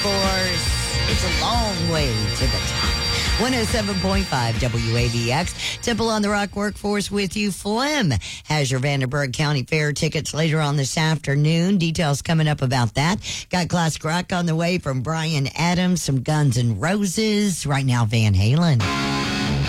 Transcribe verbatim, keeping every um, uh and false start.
course, it's a long way to the top. one oh seven point five W A B X. Temple on the Rock Workforce with you. Phlegm has your Vanderburgh County Fair tickets later on this afternoon. Details coming up about that. Got classic rock on the way from Bryan Adams, some Guns N' Roses. Right now, Van Halen.